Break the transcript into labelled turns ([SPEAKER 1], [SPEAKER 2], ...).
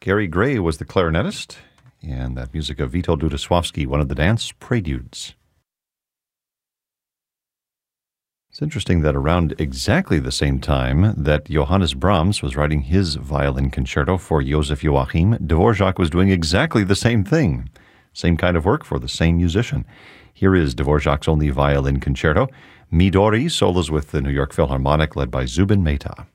[SPEAKER 1] Gary Gray was the clarinetist, and that music of Vito Dudaswovsky, one of the dance preludes. It's interesting that around exactly the same time that Johannes Brahms was writing his violin concerto for Joseph Joachim, Dvorak was doing exactly the same thing. Same kind of work for the same musician. Here is Dvorak's only violin concerto. Midori solos with the New York Philharmonic led by Zubin Mehta.